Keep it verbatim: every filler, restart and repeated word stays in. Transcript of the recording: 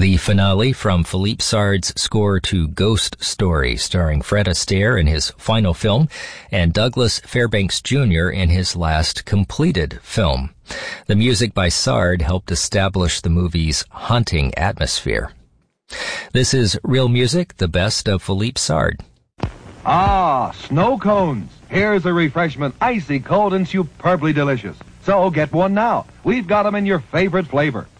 The finale from Philippe Sard's score to Ghost Story, starring Fred Astaire in his final film and Douglas Fairbanks Junior in his last completed film. The music by Sard helped establish the movie's haunting atmosphere. This is Real Music, the best of Philippe Sard. Ah, snow cones. Here's a refreshment, icy cold and superbly delicious. So get one now. We've got them in your favorite flavor.